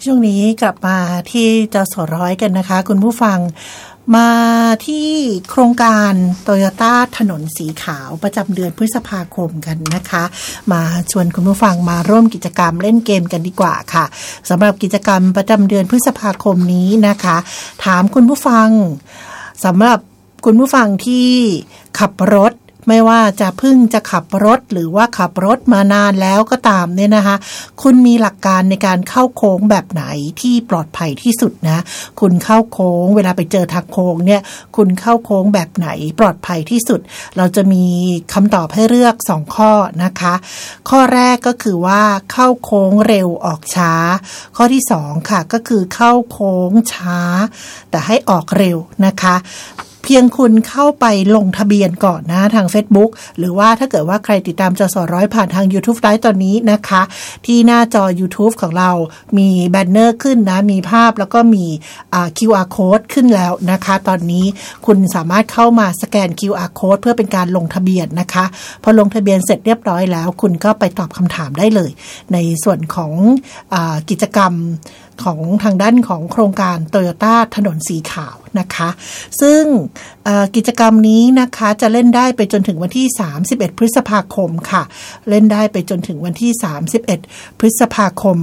ช่วงนี้กลับมาที่จสร้อยกันนะคะคุณผู้ฟังมาที่โครงการโตโยต้าถนนสีขาวประจำเดือนพฤษภาคมกันนะคะมาชวนคุณผู้ฟังมาร่วมกิจกรรมเล่นเกมกันดีกว่าค่ะสำหรับกิจกรรมประจำเดือนพฤษภาคมนี้นะคะถามคุณผู้ฟังสำหรับคุณผู้ฟังที่ขับรถไม่ว่าจะเพิ่งจะขับรถหรือว่าขับรถมานานแล้วก็ตามเนี่ยนะคะคุณมีหลักการในการเข้าโค้งแบบไหนที่ปลอดภัยที่สุดนะคุณเข้าโค้งเวลาไปเจอทางโค้งเนี่ยคุณเข้าโค้งแบบไหนปลอดภัยที่สุดเราจะมีคำตอบให้เลือก2ข้อนะคะข้อแรกก็คือว่าเข้าโค้งเร็วออกช้าข้อที่2ค่ะก็คือเข้าโค้งช้าแต่ให้ออกเร็วนะคะเพียงคุณเข้าไปลงทะเบียนก่อนนะทาง Facebook หรือว่าถ้าเกิดว่าใครติดตามจสร้อยผ่านทาง YouTube ไลฟ์ตอนนี้นะคะที่หน้าจอ YouTube ของเรามีแบนเนอร์ขึ้นนะมีภาพแล้วก็มีQR code ขึ้นแล้วนะคะตอนนี้คุณสามารถเข้ามาสแกน QR code เพื่อเป็นการลงทะเบียนนะคะพอลงทะเบียนเสร็จเรียบร้อยแล้วคุณก็ไปตอบคำถามได้เลยในส่วนของกิจกรรมของทางด้านของโครงการโตโยต้าถนนสีขาวนะคะซึ่งกิจกรรมนี้นะคะจะเล่นได้ไปจนถึงวันที่31พฤษภาคมค่ะเล่นได้ไปจนถึงวันที่31พฤษภาคม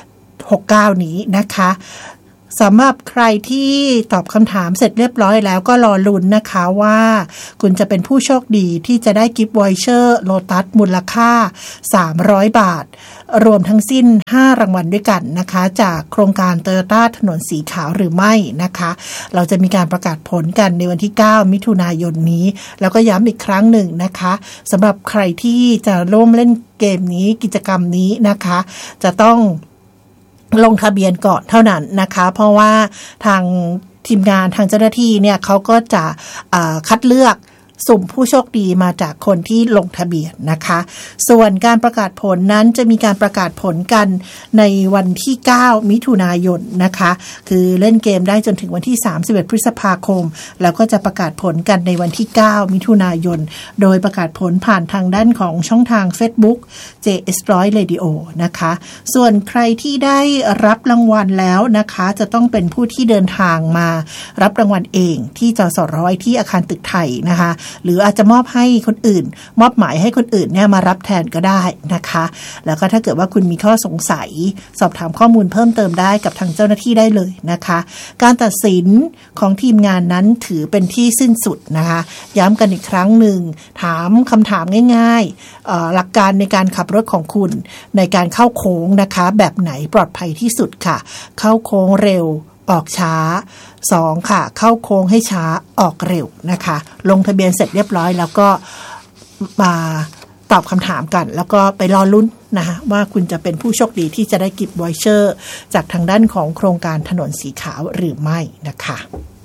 69นี้นะคะสำหรับใครที่ตอบคำถามเสร็จเรียบร้อยแล้วก็รอลุ้นนะคะว่าคุณจะเป็นผู้โชคดีที่จะได้กิฟต์วอยเชอร์โลตัสมูลค่า300 บาทรวมทั้งสิ้น5รางวัลด้วยกันนะคะจากโครงการโตโยต้าถนนสีขาวหรือไม่นะคะเราจะมีการประกาศผลกันในวันที่9มิถุนายนนี้แล้วก็ย้ำอีกครั้งหนึ่งนะคะสำหรับใครที่จะร่วมเล่นเกมนี้กิจกรรมนี้นะคะจะต้องลงทะเบียนก่อนเท่านั้นนะคะเพราะว่าทางทีมงานทางเจ้าหน้าที่เนี่ยเขาก็จะคัดเลือกสุ่มผู้โชคดีมาจากคนที่ลงทะเบียนนะคะส่วนการประกาศผลนั้นจะมีการประกาศผลกันในวันที่9มิถุนายนนะคะคือเล่นเกมได้จนถึงวันที่31พฤษภาคมแล้วก็จะประกาศผลกันในวันที่9มิถุนายนโดยประกาศผลผ่านทางด้านของช่องทาง Facebook JS100 Radio นะคะส่วนใครที่ได้รับรางวัลแล้วนะคะจะต้องเป็นผู้ที่เดินทางมารับรางวัลเองที่จสร้อยที่อาคารตึกไทยนะคะหรืออาจจะมอบให้คนอื่นมอบหมายให้คนอื่นเนี่ยมารับแทนก็ได้นะคะแล้วก็ถ้าเกิดว่าคุณมีข้อสงสัยสอบถามข้อมูลเพิ่มเติมได้กับทางเจ้าหน้าที่ได้เลยนะคะการตัดสินของทีมงานนั้นถือเป็นที่สิ้นสุดนะคะย้ำกันอีกครั้งหนึ่งถามคำถามง่ายๆหลักการในการขับรถของคุณในการเข้าโค้งนะคะแบบไหนปลอดภัยที่สุดค่ะเข้าโค้งเร็วออกช้า2ค่ะเข้าโค้งให้ช้าออกเร็วนะคะลงทะเบียนเสร็จเรียบร้อยแล้วก็มาตอบคำถามกันแล้วก็ไปรอลุ้นนะคะว่าคุณจะเป็นผู้โชคดีที่จะได้กิฟต์วอยเชอร์จากทางด้านของโครงการถนนสีขาวหรือไม่นะคะ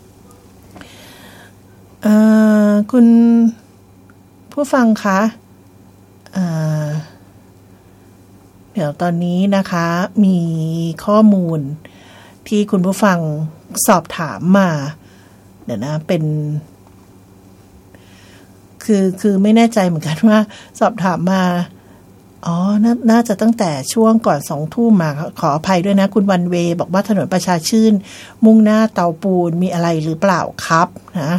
คุณผู้ฟังคะเดี๋ยวตอนนี้นะคะมีข้อมูลที่คุณผู้ฟังสอบถามมาเดี๋ยวนะเป็นคือไม่แน่ใจเหมือนกันว่าสอบถามมาน่าจะตั้งแต่ช่วงก่อน2 ทุ่มมาขออภัยด้วยนะคุณวันเวบอกว่าถนนประชาชื่นมุ่งหน้าเตาปูนมีอะไรหรือเปล่าครับนะ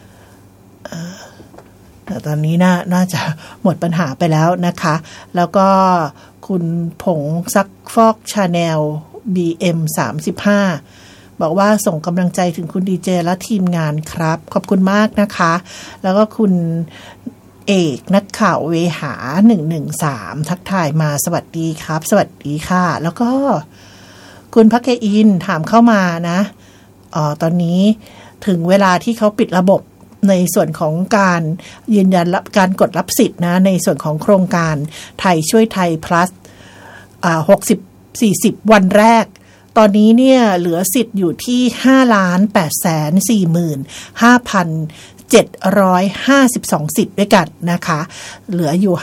แต่ตอนนี้น่าจะหมดปัญหาไปแล้วนะคะแล้วก็คุณผงซักฟอกชาแนลBM35 บอกว่าส่งกำลังใจถึงคุณดีเจและทีมงานครับขอบคุณมากนะคะแล้วก็คุณเอกนักข่าวเวหา113ทักทายมาสวัสดีครับสวัสดีค่ะแล้วก็คุณพักเกอินถามเข้ามานะตอนนี้ถึงเวลาที่เขาปิดระบบในส่วนของการยืนยันการกดรับสิทธิ์นะในส่วนของโครงการไทยช่วยไทย plus 40 วันแรกตอนนี้เนี่ยเหลือสิทธิ์อยู่ที่ 5,845,752 สิทธิ์ด้วยกันนะคะเหลืออยู่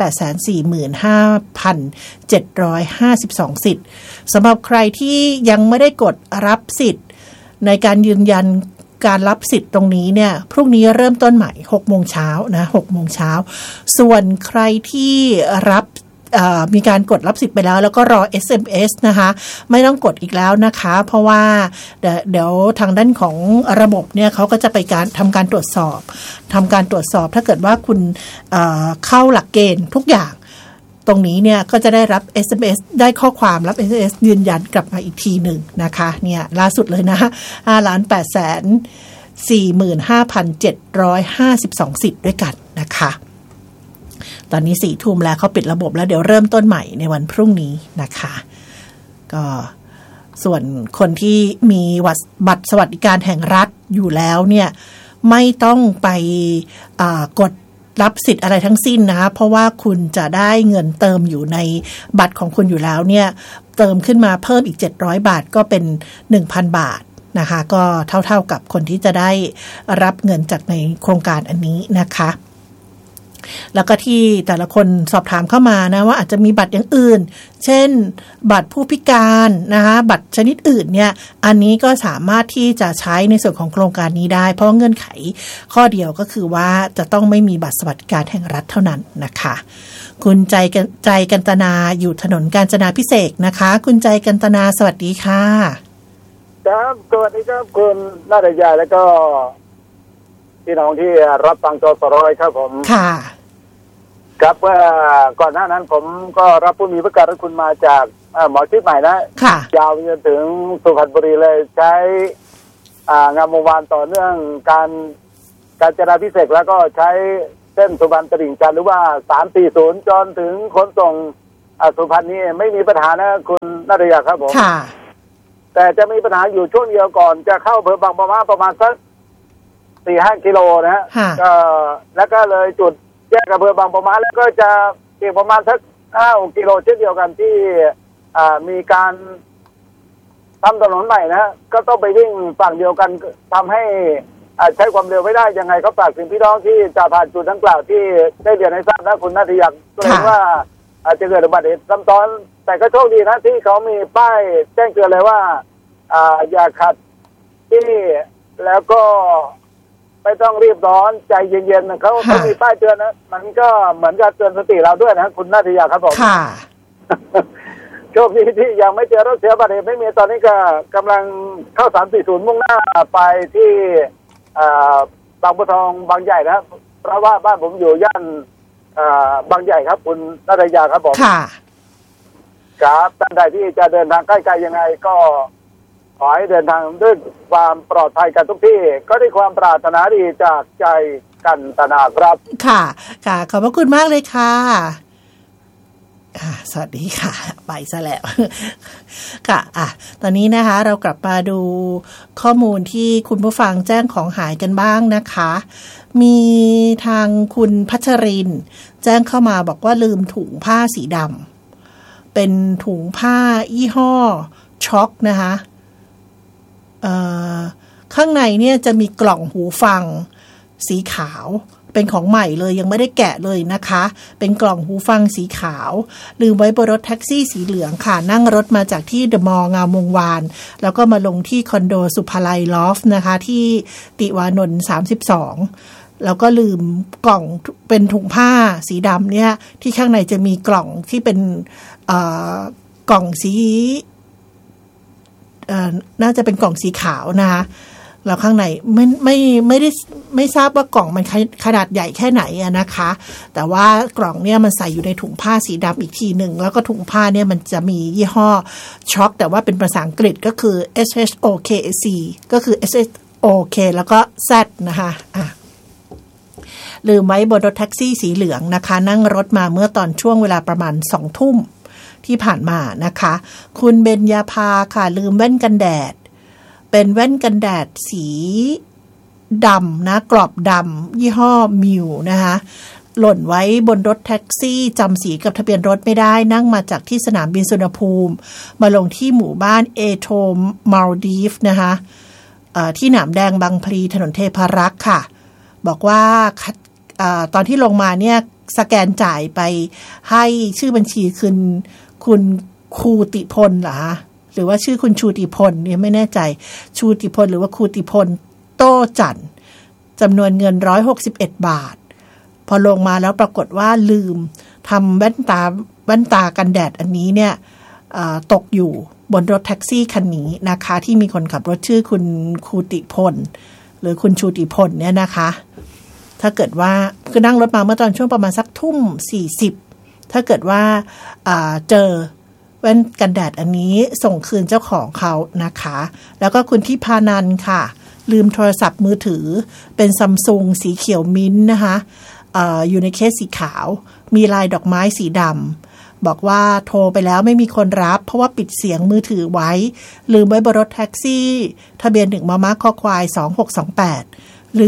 5,845,752 สิทธิ์สำหรับใครที่ยังไม่ได้กดรับสิทธิ์ในการยืนยันการรับสิทธิ์ตรงนี้เนี่ยพรุ่งนี้เริ่มต้นใหม่ 6 โมงเช้านะ 6 โมงเช้าส่วนใครที่รับมีการกดรับสิทธิ์ไปแล้วก็รอ SMS นะคะไม่ต้องกดอีกแล้วนะคะเพราะว่าเดี๋ยวทางด้านของระบบเนี่ยเขาก็จะไปทำการตรวจสอบถ้าเกิดว่าคุณเข้าหลักเกณฑ์ทุกอย่างตรงนี้เนี่ยก็จะได้รับ SMS ได้ข้อความรับ SMS ยืนยันกลับมาอีกทีหนึ่งนะคะเนี่ยล่าสุดเลยนะ 5,845,752 สิทธิ์ด้วยกันนะคะตอนนี้ 4 ทุ่มแล้วเขาปิดระบบแล้วเดี๋ยวเริ่มต้นใหม่ในวันพรุ่งนี้นะคะก็ส่วนคนที่มีบัตรสวัสดิการแห่งรัฐอยู่แล้วเนี่ยไม่ต้องไปกดรับสิทธิ์อะไรทั้งสิ้นนะคะเพราะว่าคุณจะได้เงินเติมอยู่ในบัตรของคุณอยู่แล้วเนี่ยเติมขึ้นมาเพิ่มอีก700บาทก็เป็น 1,000 บาทนะคะก็เท่ากับคนที่จะได้รับเงินจากในโครงการอันนี้นะคะแล้วก็ที่แต่ละคนสอบถามเข้ามานะว่าอาจจะมีบัตรอย่างอื่นเช่นบัตรผู้พิการนะคะบัตรชนิดอื่นเนี่ยอันนี้ก็สามารถที่จะใช้ในส่วนของโครงการนี้ได้เพราะเงื่อนไขข้อเดียวก็คือว่าจะต้องไม่มีบัตรสวัสดิการแห่งรัฐเท่านั้นนะคะคุณใจกันตนาอยู่ถนนกาญจนาภิเษกนะคะคุณใจกันตนาสวัสดีค่ะครับสวัสดีครับคุณนาฏยาแล้วก็พี่น้องที่รับฟังจสร้อยครับผมค่ะครับว่าก่อนหน้านั้นผมก็รับผู้มีพระการคุณมาจากหมอชิดใหม่นะยาวจนถึงสุพรรณบุรีเลยใช้งามวงวานต่อเนื่องการจราพิเศษแล้วก็ใช้เส้นสุพรรณตลิ่งชันหรือว่า340จนถึงขนส่งสุพรรณนี่ไม่มีปัญหานะคุณนาฏยาครับผมแต่จะมีปัญหาอยู่ช่วงเดียวก่อนจะเข้าอำเภอบางปะมาประมาณสัก 4-5 กิโลนะฮะก็แล้วก็เลยจุดแยกอำเภอบางปะมาแล้วก็จะอีกประมาณสัก5 กิโลเช่นเดียวกันที่มีการทำถนนใหม่นะก็ต้องไปวิ่งฝั่งเดียวกันทำให้ใช้ความเร็วไม่ได้ยังไงก็ฝากถึงพี่น้องที่จะผ่านจุดดังกล่าวที่ได้เรียนให้ทราบนะคุณนาฏยาเกรงว่าอาจจะเกิดอุบัติเหตุซ้ำซ้อนแต่ก็โชคดีนะที่เขามีป้ายแจ้งเตือนเลยว่าอย่าขัดที่แล้วก็ไม่ต้องรีบร้อนใจเย็นๆเขามีป้ายเตือนนะมันก็เหมือนกับเตือนสติเราด้วยนะคุณนาฏยาครับผมค่ะโชคดีที่ยังไม่เจอรถเสียอุบัติเหตุไม่มีตอนนี้ก็กำลังเข้า340มุ่งหน้าไปที่บางบัวทองบางใหญ่นะเพราะว่าบ้านผมอยู่ย่านบางใหญ่ครับคุณนาฏยาครับผมค่ะครับท่านใดที่จะเดินทางใกล้ๆยังไงก็ขอให้เดินทางด้วยความปลอดภัยกันทุกที่ก็ด้วยความปรารถนาดีจากใจกันตนาครับค่ะค่ะขอบพระคุณมากเลยค่ะสวัสดีค่ะไปซะแล้วค่ะตอนนี้นะคะเรากลับมาดูข้อมูลที่คุณผู้ฟังแจ้งของหายกันบ้างนะคะมีทางคุณพัชรินแจ้งเข้ามาบอกว่าลืมถุงผ้าสีดำเป็นถุงผ้ายี่ห้อช็อคนะคะข้างในเนี่ยจะมีกล่องหูฟังสีขาวเป็นของใหม่เลยยังไม่ได้แกะเลยนะคะเป็นกล่องหูฟังสีขาวลืมไว้บนรถแท็กซี่สีเหลืองค่ะนั่งรถมาจากที่เดอะมอลล์งามวงวานแล้วก็มาลงที่คอนโดสุภาลัยลอฟนะคะที่ติวานนท์32แล้วก็ลืมกล่องเป็นถุงผ้าสีดำเนี่ยที่ข้างในจะมีกล่องที่เป็นกล่องสีน่าจะเป็นกล่องสีขาวนะคะแล้วข้างในไม่ทราบว่ากล่องมันขนาดใหญ่แค่ไหนนะคะแต่ว่ากล่องเนี่ยมันใส่อยู่ในถุงผ้าสีดำอีกทีหนึ่งแล้วก็ถุงผ้าเนี่ยมันจะมียี่ห้อช็อคแต่ว่าเป็นภาษาอังกฤษก็คือ SHOKC ก็คือ SHOK แล้วก็ Z นะคะลืมไว้บนรถแท็กซี่สีเหลืองนะคะนั่งรถมาเมื่อตอนช่วงเวลาประมาณ 20:00 นที่ผ่านมานะคะคุณเบญญาภาค่ะลืมแว่นกันแดดเป็นแว่นกันแดดสีดำนะกรอบดำยี่ห้อมิวนะคะหล่นไว้บนรถแท็กซี่จำสีกับทะเบียนรถไม่ได้นั่งมาจากที่สนามบินสุวรรณภูมิมาลงที่หมู่บ้านเอโทมาลดีฟนะคะที่หนามแดงบางพลีถนนเทพารักษ์ค่ะบอกว่าตอนที่ลงมาเนี่ยสแกนจ่ายไปให้ชื่อบัญชีคุณคูติพลเหรอคะหรือว่าชื่อคุณชูติพลเนี่ยไม่แน่ใจชูติพลหรือว่าคูติพลโต้จันจำนวนเงิน161 บาทพอลงมาแล้วปรากฏว่าลืมทำแว่นตากันแดดอันนี้เนี่ยตกอยู่บนรถแท็กซี่คันนี้นะคะที่มีคนขับรถชื่อคุณชูติพลหรือคุณชูติพลเนี่ยนะคะถ้าเกิดว่าคือนั่งรถมาเมื่อตอนช่วงประมาณสักทุ่ม40ถ้าเกิดว่าเจอแว่นกันแดดอันนี้ส่งคืนเจ้าของเขานะคะแล้วก็คุณที่พานันค่ะลืมโทรศัพท์มือถือเป็นซัมซุงสีเขียวมิ้นท์นะคะอยู่ในเคสสีขาวมีลายดอกไม้สีดำบอกว่าโทรไปแล้วไม่มีคนรับเพราะว่าปิดเสียงมือถือไว้ลืมไว้บนรถแท็กซี่ทะเบียน1มมคควาย2628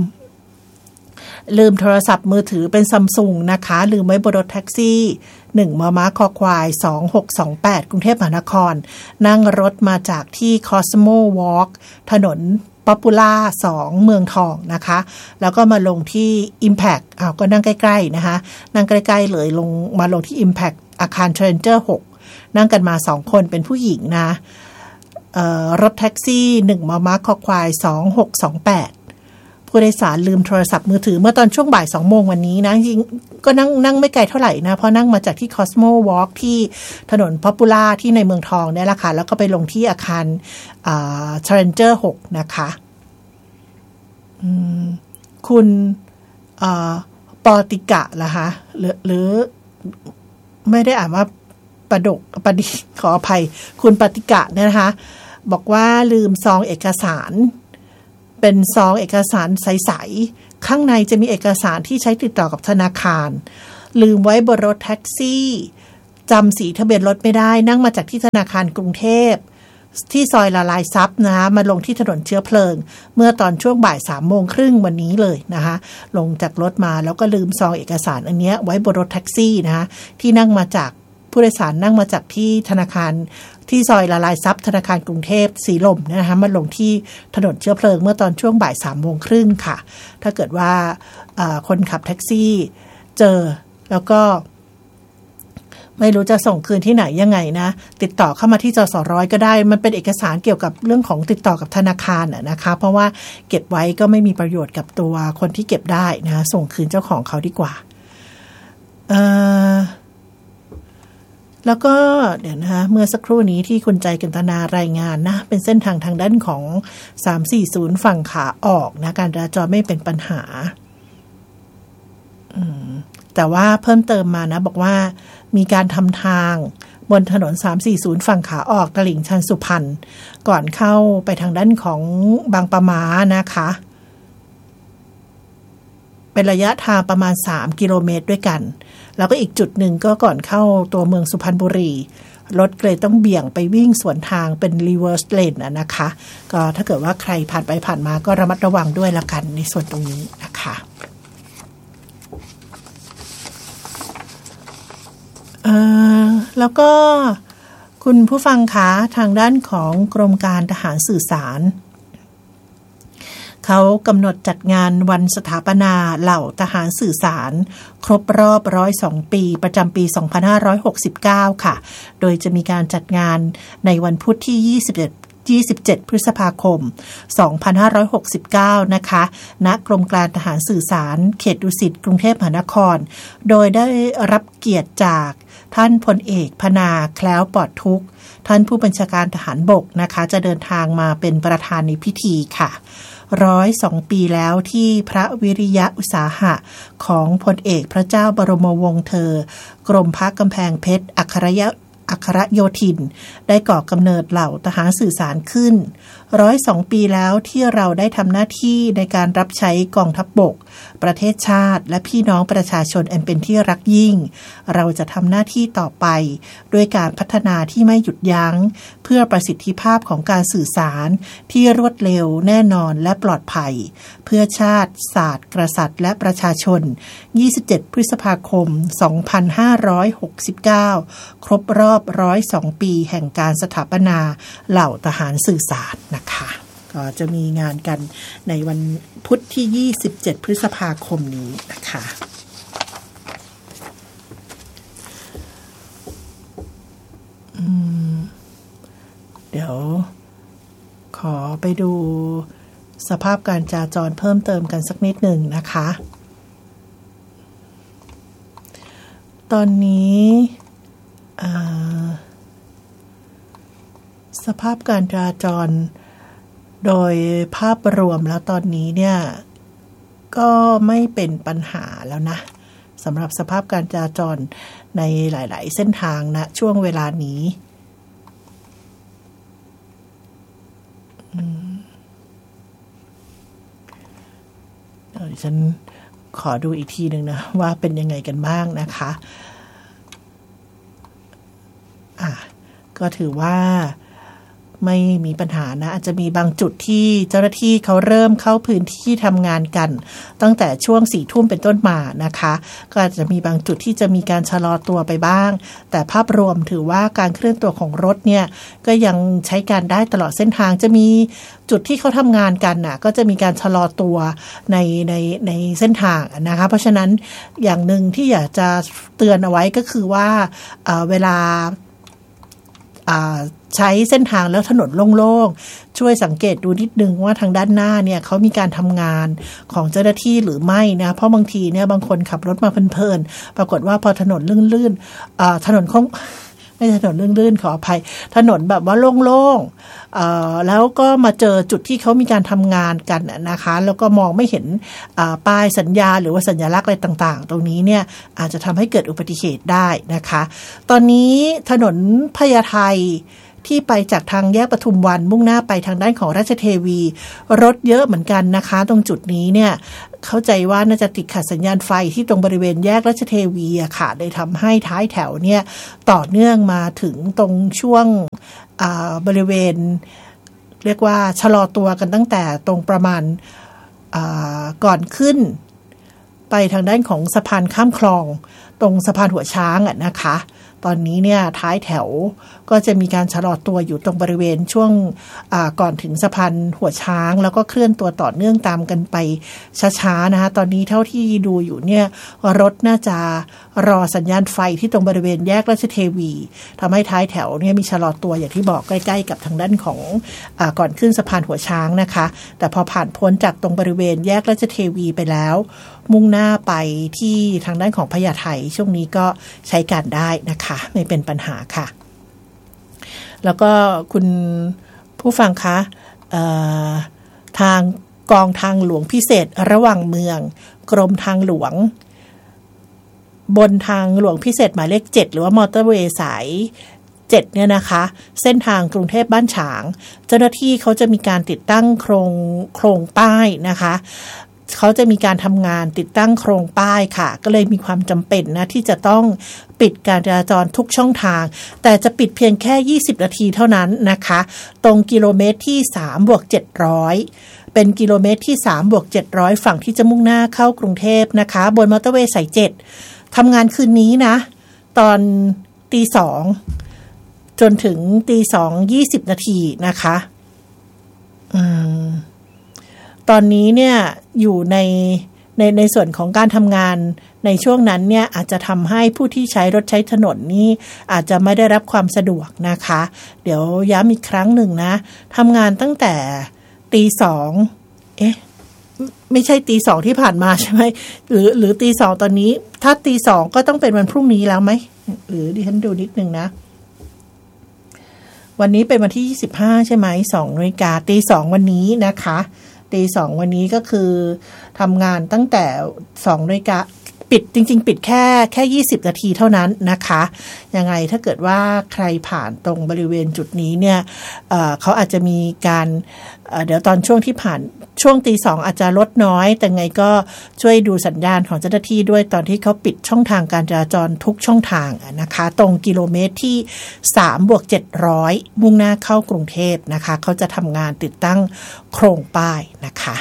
ลืมโทรศัพท์มือถือเป็นซัมซุงนะคะลืมไว้บนรถแท็กซี่1มมคควาย2628กรุงเทพมหานครนั่งรถมาจากที่ Cosmo Walk ถนนป๊อปปูล่า2เมืองทองนะคะแล้วก็มาลงที่ Impact ก็นั่งใกล้ๆนะคะนั่งใกล้ๆเลยมาลงที่ Impact อาคาร Challenger 6นั่งกันมา2คนเป็นผู้หญิงนะรถแท็กซี่1มมคควาย2628ผู้โดยสารลืมโทรศัพท์มือถือเมื่อตอนช่วงบ่าย 2 โมงวันนี้นะจริงก็นั่งไม่ไกลเท่าไหร่นะเพราะนั่งมาจากที่ Cosmo Walk ที่ถนน Popular ที่ในเมืองทองเนี่ยแหละค่ะแล้วก็ไปลงที่อาคารChallenger 6นะคะคุณปอติกะล่ะคะหรือไม่ได้อ่านว่าประดิขออภัยคุณปติกะเนี่ยนะคะบอกว่าลืมซองเอกสารเป็นซองเอกสารใสๆข้างในจะมีเอกสารที่ใช้ติดต่อกับธนาคารลืมไว้บนรถแท็กซี่จำสีทะเบียนรถไม่ได้นั่งมาจากที่ธนาคารกรุงเทพที่ซอยละลายซับนะคะมาลงที่ถนนเชื้อเพลิงเมื่อตอนช่วงบ่าย 3:30 วันนี้เลยนะคะลงจากรถมาแล้วก็ลืมซองเอกสารอันนี้ไว้บนรถแท็กซี่นะคะที่นั่งมาจากผู้โดยสารนั่งมาจากที่ธนาคารที่ซอยละลายซับธนาคารกรุงเทพสีลมนะคะมาลงที่ถนนเชื้อเพลิงเมื่อตอนช่วงบ่าย 3:30 ค่ะถ้าเกิดว่าคนขับแท็กซี่เจอแล้วก็ไม่รู้จะส่งคืนที่ไหนยังไงนะติดต่อเข้ามาที่จสร้อยก็ได้มันเป็นเอกสารเกี่ยวกับเรื่องของติดต่อกับธนาคารนะคะเพราะว่าเก็บไว้ก็ไม่มีประโยชน์กับตัวคนที่เก็บได้นะส่งคืนเจ้าของเขาดีกว่าแล้วก็เดี๋ยวนะคะเมื่อสักครู่นี้ที่คุณใจกันตนารายงานนะเป็นเส้นทางด้านของ340ฝั่งขาออกนะการจราจรไม่เป็นปัญหาแต่ว่าเพิ่มเติมมานะบอกว่ามีการทำทางบนถนน340ฝั่งขาออกตลิ่งชันสุพรรณก่อนเข้าไปทางด้านของบางปะมานะคะเป็นระยะทางประมาณ3 กิโลเมตรด้วยกันแล้วก็อีกจุดหนึ่งก็ก่อนเข้าตัวเมืองสุพรรณบุรีรถเลยต้องเบี่ยงไปวิ่งสวนทางเป็น reverse lane นะคะก็ถ้าเกิดว่าใครผ่านไปผ่านมาก็ระมัดระวังด้วยละกันในส่วนตรงนี้นะคะแล้วก็คุณผู้ฟังคะทางด้านของกรมการทหารสื่อสารเขากำหนดจัดงานวันสถาปนาเหล่าทหารสื่อสารครบรอบ102 ปีประจำปี2569ค่ะโดยจะมีการจัดงานในวันพุธที่27 พฤษภาคม 2569 นะคะณกรมการทหารสื่อสารเขตดุสิตกรุงเทพมหานครโดยได้รับเกียรติจากท่านพลเอกพนาแคล้วปลอดทุกข์ท่านผู้บัญชาการทหารบกนะคะจะเดินทางมาเป็นประธานในพิธีค่ะ102 ปีแล้วที่พระวิริยะอุตสาหะของพลเอกพระเจ้าบรมวงศ์เธอกรมพระกำแพงเพชรอัครโยธินได้ก่อกำเนิดเหล่าทหารสื่อสารขึ้น102 ปีแล้วที่เราได้ทำหน้าที่ในการรับใช้กองทัพบกประเทศชาติและพี่น้องประชาชนอันเป็นที่รักยิ่งเราจะทำหน้าที่ต่อไปด้วยการพัฒนาที่ไม่หยุดยั้งเพื่อประสิทธิภาพของการสื่อสารที่รวดเร็วแน่นอนและปลอดภัยเพื่อชาติศาสตร์กษัตริย์และประชาชน27 พฤษภาคม 2569 ครบรอบ102 ปีแห่งการสถาปนาเหล่าทหารสื่อสารนะคะก็จะมีงานกันในวันพุธที่27 พฤษภาคมนี้นะคะเดี๋ยวขอไปดูสภาพการจราจรเพิ่มเติมกันสักนิดหนึ่งนะคะตอนนี้สภาพการจราจรโดยภาพรวมแล้วตอนนี้เนี่ยก็ไม่เป็นปัญหาแล้วนะสำหรับสภาพการจราจรในหลายๆเส้นทางนะช่วงเวลานี้ดิฉันขอดูอีกทีหนึ่งนะว่าเป็นยังไงกันบ้างนะคะก็ถือว่าไม่มีปัญหานะอาจจะมีบางจุดที่เจ้าหน้าที่เขาเริ่มเข้าพื้นที่ทำงานกันตั้งแต่ช่วง 4 ทุ่มเป็นต้นมานะคะก็อาจจะมีบางจุดที่จะมีการชะลอตัวไปบ้างแต่ภาพรวมถือว่าการเคลื่อนตัวของรถเนี่ยก็ยังใช้การได้ตลอดเส้นทางจะมีจุดที่เขาทำงานกันน่ะก็จะมีการชะลอตัวในเส้นทางนะคะเพราะฉะนั้นอย่างหนึ่งที่อยากจะเตือนเอาไว้ก็คือว่าเวลาใช้เส้นทางแล้วถนนโล่งๆช่วยสังเกตดูนิดนึงว่าทางด้านหน้าเนี่ยเขามีการทำงานของเจ้าหน้าที่หรือไม่นะเพราะบางทีเนี่ยบางคนขับรถมาเพลินๆปรากฏว่าพอถนนลื่นๆถนนไม่ใช่ถนนลื่นๆขออภัยถนนแบบว่าโล่งๆแล้วก็มาเจอจุดที่เขามีการทำงานกันนะคะแล้วก็มองไม่เห็นป้ายสัญญาหรือว่าสัญลักษณ์อะไรต่างๆตรงนี้เนี่ยอาจจะทำให้เกิดอุบัติเหตุได้นะคะตอนนี้ถนนพญาไทที่ไปจากทางแยกปทุมวันมุ่งหน้าไปทางด้านของราชเทวีรถเยอะเหมือนกันนะคะตรงจุดนี้เนี่ยเข้าใจว่าน่าจะติดขัดสัญญาณไฟที่ตรงบริเวณแยกราชเทวีอะค่ะเลยทำให้ท้ายแถวเนี่ยต่อเนื่องมาถึงตรงช่วงบริเวณเรียกว่าชะลอตัวกันตั้งแต่ตรงประมาณก่อนขึ้นไปทางด้านของสะพานข้ามคลองตรงสะพานหัวช้างอะนะคะตอนนี้เนี่ยท้ายแถวก็จะมีการชะลอตัวอยู่ตรงบริเวณช่วงก่อนถึงสะพานหัวช้างแล้วก็เคลื่อนตัวต่อเนื่องตามกันไปช้าๆนะคะตอนนี้เท่าที่ดูอยู่เนี่ยรถน่าจะรอสัญญาณไฟที่ตรงบริเวณแยกราชเทวีทำให้ท้ายแถวเนี่ยมีชะลอตัวอย่างที่บอกใกล้ๆกับทางด้านของก่อนขึ้นสะพานหัวช้างนะคะแต่พอผ่านพ้นจากตรงบริเวณแยกราชเทวีไปแล้วมุ่งหน้าไปที่ทางด้านของพญาไทช่วงนี้ก็ใช้การได้นะคะไม่เป็นปัญหาค่ะแล้วก็คุณผู้ฟังคะทางกองทางหลวงพิเศษระหว่างเมืองกรมทางหลวงบนทางหลวงพิเศษหมายเลข7หรือว่ามอเตอร์เวย์สาย7เนี่ยนะคะเส้นทางกรุงเทพบ้านฉางเจ้าหน้าที่เขาจะมีการติดตั้งโครงป้ายนะคะเขาจะมีการทำงานติดตั้งโครงป้ายค่ะก็เลยมีความจำเป็นนะที่จะต้องปิดการจราจรทุกช่องทางแต่จะปิดเพียงแค่20นาทีเท่านั้นนะคะตรงกิโลเมตรที่ 3+700 เป็นกิโลเมตรที่ 3+700 ฝั่งที่จะมุ่งหน้าเข้ากรุงเทพนะคะบนมอเตอร์เวย์สาย7ทำงานคืนนี้นะตอน 2:00 จนถึง 2:20 นาทีนะคะตอนนี้เนี่ยอยู่ในส่วนของการทำงานในช่วงนั้นเนี่ยอาจจะทำให้ผู้ที่ใช้รถใช้ถนนนี่อาจจะไม่ได้รับความสะดวกนะคะเดี๋ยวย้ำอีกครั้งหนึ่งนะทำงานตั้งแต่ 2:00ไม่ใช่ 2:00 ที่ผ่านมาใช่ไหมหรือ 2:00 ตอนนี้ถ้า 2:00 ก็ต้องเป็นวันพรุ่งนี้แล้วไหมหรือดิฉันดูนิดนึงนะวันนี้เป็นวันที่25ใช่ไหม 2:00 น. 2:00 วันนี้นะคะ2:00 วันนี้ก็คือทำงานตั้งแต่ 2:00 น. ปิดจริงๆปิดแค่20นาทีเท่านั้นนะคะยังไงถ้าเกิดว่าใครผ่านตรงบริเวณจุดนี้เนี่ยเขาอาจจะมีการเดี๋ยวตอนช่วงที่ผ่านช่วง 2:00 อาจจะลดน้อยแต่ไงก็ช่วยดูสัญญาณของเจ้าหน้าที่ด้วยตอนที่เขาปิดช่องทางการจราจรทุกช่องทางนะคะตรงกิโลเมตรที่ 3+700 มุ่งหน้าเข้ากรุงเทพนะคะเขาจะทำงานติดตั้งโครงป้ายนะคะ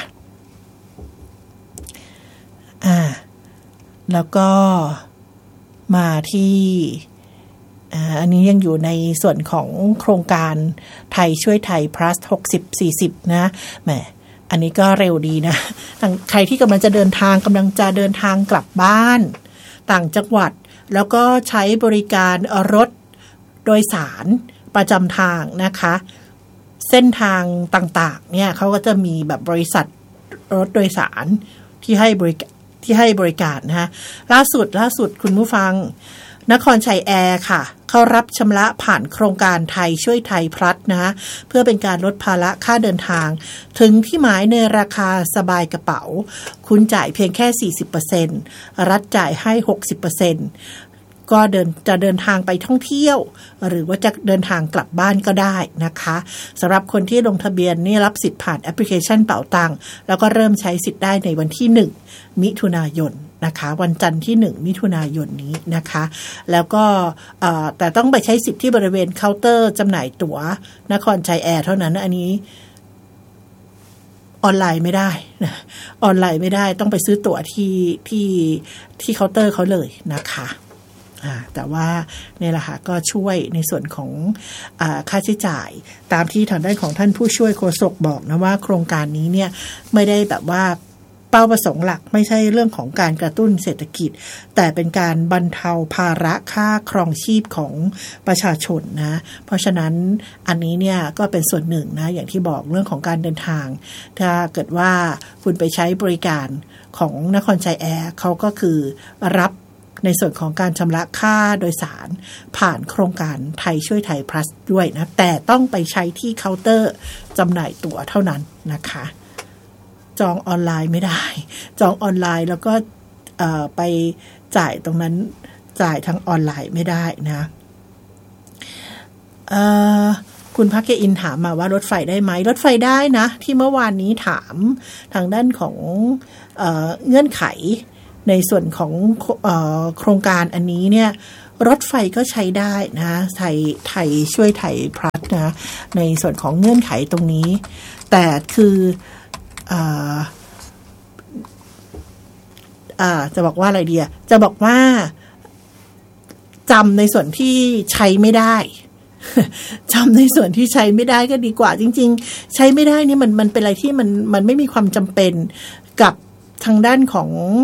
แล้วก็มาที่อันนี้ยังอยู่ในส่วนของโครงการไทยช่วยไทย plus 60-40 นะแหมอันนี้ก็เร็วดีนะใครที่กำลังจะเดินทางกกลับบ้านต่างจังหวัดแล้วก็ใช้บริการรถโดยสารประจำทางนะคะเส้นทางต่างๆเนี่ยเขาก็จะมีแบบบริษัทรถโดยสารที่ให้ที่ให้บริการนะล่าสุดคุณผู้ฟังนครชัยแอร์ค่ะเขารับชำระผ่านโครงการไทยช่วยไทยพลัสนะเพื่อเป็นการลดภาระค่าเดินทางถึงที่หมายในราคาสบายกระเป๋าคุณจ่ายเพียงแค่ 40% รัฐจ่ายให้ 60%ก็จะเดินทางไปท่องเที่ยวหรือว่าจะเดินทางกลับบ้านก็ได้นะคะสำหรับคนที่ลงทะเบียนนี่รับสิทธิ์ผ่านแอปพลิเคชันเป๋าตังแล้วก็เริ่มใช้สิทธิ์ได้ในวันที่1มิถุนายนนะคะวันจันทร์ที่1มิถุนายนนี้นะคะแล้วก็แต่ต้องไปใช้สิทธิ์ที่บริเวณเคาน์เตอร์จำหน่ายตั๋วนครชัยแอร์เท่านั้นอันนี้ออนไลน์ไม่ได้นะออนไลน์ไม่ได้ต้องไปซื้อตั๋วที่เคาน์เตอร์เขาเลยนะคะแต่ว่าเนี่ยแหละค่ะก็ช่วยในส่วนของค่าใช้จ่ายตามที่ทางด้านของท่านผู้ช่วยโฆษกบอกนะว่าโครงการนี้เนี่ยไม่ได้แบบว่าเป้าประสงค์หลักไม่ใช่เรื่องของการกระตุ้นเศรษฐกิจแต่เป็นการบรรเทาภาระค่าครองชีพของประชาชนนะเพราะฉะนั้นอันนี้เนี่ยก็เป็นส่วนหนึ่งนะอย่างที่บอกเรื่องของการเดินทางถ้าเกิดว่าคุณไปใช้บริการของนครชัยแอร์เขาก็คือรับในส่วนของการชำระค่าโดยสารผ่านโครงการไทยช่วยไทย plus ด้วยนะแต่ต้องไปใช้ที่เคาน์เตอร์จำหน่ายตั๋วเท่านั้นนะคะจองออนไลน์ไม่ได้จองออนไลน์แล้วก็ไปจ่ายตรงนั้นจ่ายทางออนไลน์ไม่ได้นะคุณพักเกอินถามมาว่ารถไฟได้ไหมรถไฟได้นะที่เมื่อวานนี้ถามทางด้านของเงื่อนไขในส่วนของโครงการอันนี้เนี่ยรถไฟก็ใช้ได้นะไทยช่วยไทยพลัสนะในส่วนของเงื่อนไขตรงนี้แต่คือจะบอกว่าอะไรดีจะบอกว่าจำในส่วนที่ใช้ไม่ได้ จำในส่วนที่ใช้ไม่ได้ก็ดีกว่าจริงๆใช้ไม่ได้นี่มันเป็นอะไรที่มันไม่มีความจำเป็นกับทางด้านของ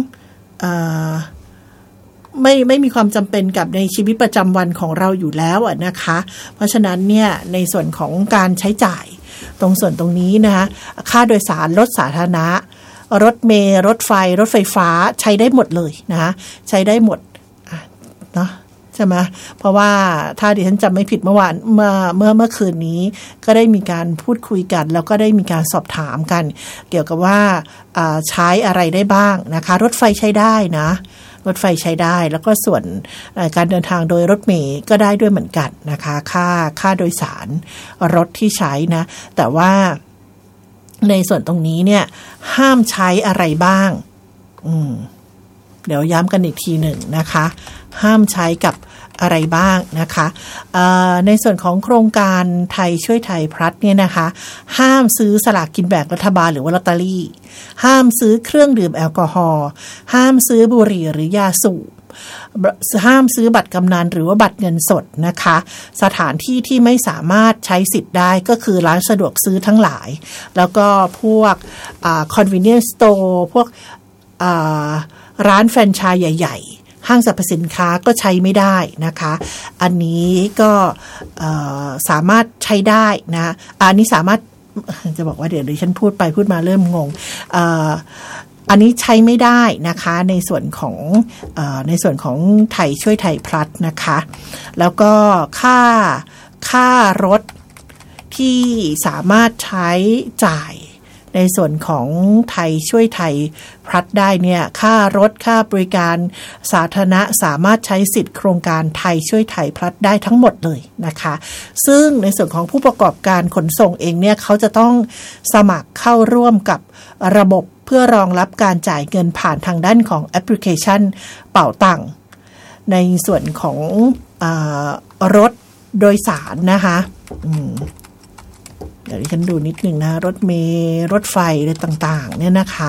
ไม่มีความจำเป็นกับในชีวิตประจำวันของเราอยู่แล้วนะคะเพราะฉะนั้นเนี่ยในส่วนของการใช้จ่ายตรงส่วนตรงนี้นะคะค่าโดยสารรถสาธารณะรถเมล์รถไฟรถไฟฟ้าใช้ได้หมดเลยนะใช้ได้หมดเนาะใช่ไหมเพราะว่าถ้าดิฉันจำไม่ผิดเมื่อวานเมื่อคืนนี้ก็ได้มีการพูดคุยกันแล้วก็ได้มีการสอบถามกันเกี่ยวกับว่าใช้อะไรได้บ้างนะคะรถไฟใช้ได้นะรถไฟใช้ได้แล้วก็ส่วนการเดินทางโดยรถเมล์ก็ได้ด้วยเหมือนกันนะคะค่าโดยสารรถที่ใช้นะแต่ว่าในส่วนตรงนี้เนี่ยห้ามใช้อะไรบ้างเดี๋ยวย้ำกันอีกทีหนึ่งนะคะห้ามใช้กับอะไรบ้างนะคะในส่วนของโครงการไทยช่วยไทยพลัสเนี่ยนะคะห้ามซื้อสลากกินแบ่งรัฐบาลหรือว่าลอตเตอรี่ห้ามซื้อเครื่องดื่มแอลกอฮอล์ห้ามซื้อบุหรี่หรือยาสูบห้ามซื้อบัตรกำนันหรือว่าบัตรเงินสดนะคะสถานที่ที่ไม่สามารถใช้สิทธิ์ได้ก็คือร้านสะดวกซื้อทั้งหลายแล้วก็พวกconvenience store พวกร้านแฟรนไชส์ใหญ่ๆห้างสรรพสินค้าก็ใช้ไม่ได้นะคะอันนี้ก็สามารถใช้ได้นะอันนี้สามารถจะบอกว่าเดี๋ยวฉันพูดไปพูดมาเริ่มงงอันนี้ใช้ไม่ได้นะคะในส่วนของไทยช่วยไทยพลัสนะคะแล้วก็ค่ารถที่สามารถใช้จ่ายในส่วนของไทยช่วยไทยพลัสได้เนี่ยค่ารถค่าบริการสาธารณะสามารถใช้สิทธิ์โครงการไทยช่วยไทยพลัสได้ทั้งหมดเลยนะคะซึ่งในส่วนของผู้ประกอบการขนส่งเองเนี่ยเขาจะต้องสมัครเข้าร่วมกับระบบเพื่อรองรับการจ่ายเงินผ่านทางด้านของแอปพลิเคชันเป๋าตังในส่วนของรถโดยสารนะคะเดี๋ยวฉันดูนิดนึงนะรถเมล์รถไฟอะไรต่างๆเนี่ยนะคะ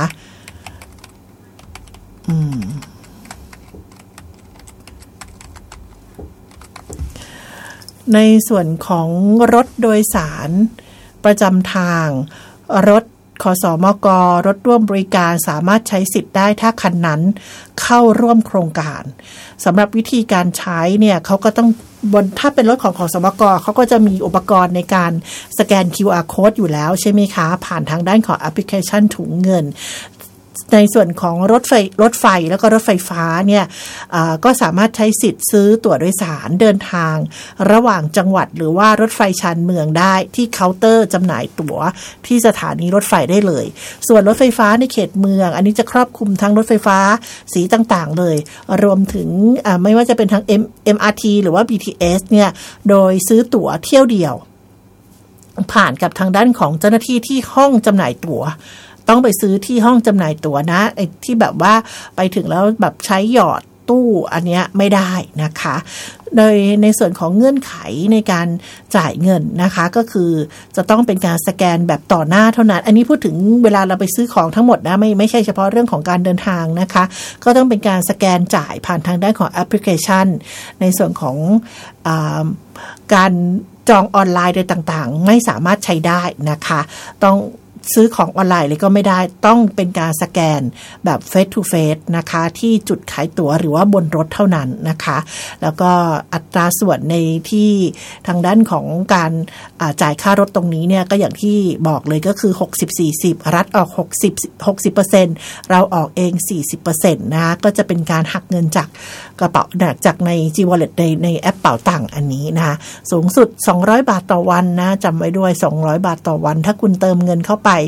ในส่วนของรถโดยสารประจำทางรถขสมก.รถร่วมบริการสามารถใช้สิทธิ์ได้ถ้าคันนั้นเข้าร่วมโครงการสำหรับวิธีการใช้เนี่ยเขาก็ต้องถ้าเป็นรถของขสมก.เขาก็จะมีอุปกรณ์ในการสแกน QR code อยู่แล้วใช่ไหมคะผ่านทางด้านของแอปพลิเคชันถุงเงินในส่วนของรถไฟแล้วก็รถไฟฟ้าเนี่ยก็สามารถใช้สิทธิ์ซื้อตั๋วโดยสารเดินทางระหว่างจังหวัดหรือว่ารถไฟชานเมืองได้ที่เคาน์เตอร์จำหน่ายตั๋วที่สถานีรถไฟได้เลยส่วนรถไฟฟ้าในเขตเมืองอันนี้จะครอบคลุมทั้งรถไฟฟ้าสีต่างๆเลยรวมถึงไม่ว่าจะเป็นทั้ง MRT หรือว่า BTS เนี่ยโดยซื้อตั๋วเที่ยวเดียวผ่านกับทางด้านของเจ้าหน้าที่ที่ห้องจำหน่ายตั๋วต้องไปซื้อที่ห้องจำหน่ายตั๋วนะไอ้ที่แบบว่าไปถึงแล้วแบบใช้หยอดตู้อันเนี้ยไม่ได้นะคะโดยในส่วนของเงื่อนไขในการจ่ายเงินนะคะก็คือจะต้องเป็นการสแกนแบบต่อหน้าเท่านั้นอันนี้พูดถึงเวลาเราไปซื้อของทั้งหมดนะไม่ใช่เฉพาะเรื่องของการเดินทางนะคะก็ต้องเป็นการสแกนจ่ายผ่านทางด้านของแอปพลิเคชันในส่วนของการจองออนไลน์ใดต่างๆไม่สามารถใช้ได้นะคะต้องซื้อของออนไลน์เลยก็ไม่ได้ต้องเป็นการสแกนแบบ face to face นะคะที่จุดขายตั๋วหรือว่าบนรถเท่านั้นนะคะแล้วก็อัตราส่วนในที่ทางด้านของการจ่ายค่ารถตรงนี้เนี่ยก็อย่างที่บอกเลยก็คือ 60-40 รัฐออก 60% เราออกเอง 40% นะก็จะเป็นการหักเงินจากกระเป๋าจากใน G-Wallet ในแอปเป๋าตังค์อันนี้นะสูงสุด200 บาทต่อวันนะจำไว้ด้วย200 บาทต่อวันถ้าคุณเติมเงินเข้าไป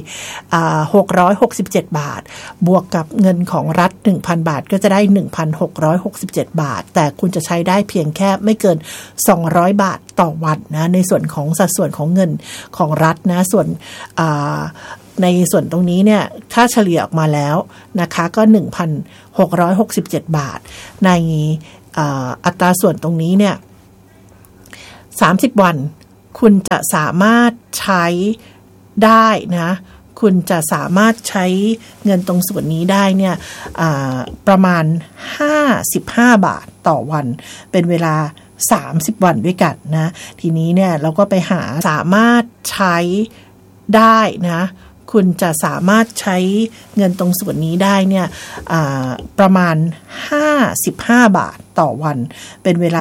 667 บาทบวกกับเงินของรัฐ 1,000 บาทก็จะได้ 1,667 บาทแต่คุณจะใช้ได้เพียงแค่ไม่เกิน200 บาทต่อวันนะในส่วนของสัดส่วนของเงินของรัฐนะส่วนในส่วนตรงนี้เนี่ยถ้าเฉลี่ยออกมาแล้วนะคะก็ 1,667 บาทในอัตราส่วนตรงนี้เนี่ย30 วันคุณจะสามารถใช้ได้นะคุณจะสามารถใช้เงินตรงส่วนนี้ได้เนี่ยประมาณ55 บาทต่อวันเป็นเวลา30 วันด้วยกันนะทีนี้เนี่ยเราก็ไปหาสามารถใช้ได้นะคุณจะสามารถใช้เงินตรงส่วนนี้ได้เนี่ยประมาณ55 บาทต่อวันเป็นเวลา